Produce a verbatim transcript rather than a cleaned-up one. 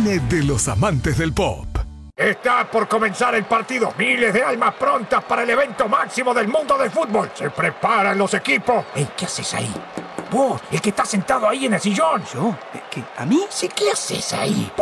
cine de los amantes del pop. Está por comenzar el partido. Miles de almas prontas para el evento máximo del mundo del fútbol. Se preparan los equipos. Ey, ¿qué haces ahí? Vos, el que está sentado ahí en el sillón. ¿Yo? ¿Qué? ¿A mí? Sí, ¿qué haces ahí?